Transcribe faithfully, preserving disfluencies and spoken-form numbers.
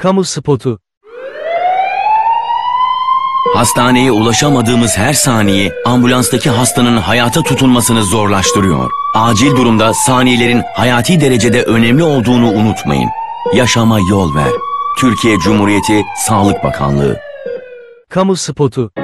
Kamu spotu. Hastaneye ulaşamadığımız her saniye ambulanstaki hastanın hayata tutunmasını zorlaştırıyor. Acil durumda saniyelerin hayati derecede önemli olduğunu unutmayın. Yaşama yol ver. Türkiye Cumhuriyeti Sağlık Bakanlığı. Kamu spotu.